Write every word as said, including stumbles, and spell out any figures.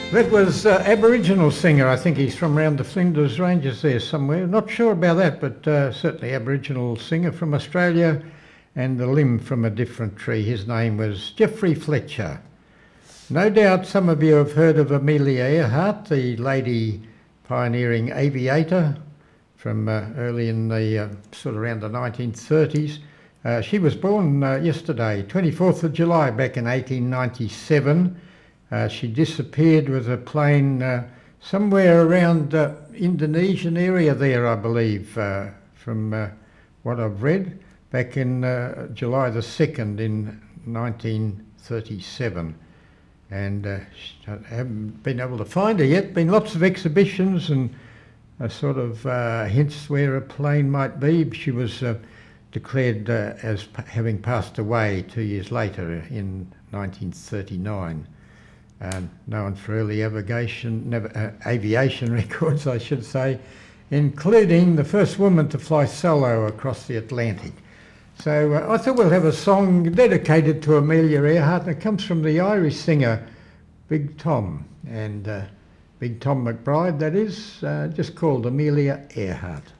That was uh, Aboriginal singer. I think he's from around the Flinders Ranges there somewhere. Not sure about that, but uh, certainly Aboriginal singer from Australia, and the limb from a different tree. His name was Geoffrey Fletcher. No doubt some of you have heard of Amelia Earhart, the lady pioneering aviator from uh, early in the uh, sort of around the nineteen thirties. Uh, she was born uh, yesterday, twenty-fourth of July, back in eighteen ninety-seven. Uh, she disappeared with a plane uh, somewhere around uh, Indonesian area there, I believe, uh, from uh, what I've read, back in uh, July the second in nineteen thirty-seven. And uh, I haven't been able to find her yet. Been lots of exhibitions and uh, sort of uh, hints where a plane might be. She was uh, declared uh, as p- having passed away two years later in nineteen thirty-nine. Uh, known for early aviation, never, uh, aviation records, I should say, including the first woman to fly solo across the Atlantic. So uh, I thought we'll have a song dedicated to Amelia Earhart, and it comes from the Irish singer Big Tom, and uh, Big Tom McBride, that is, uh, just called Amelia Earhart.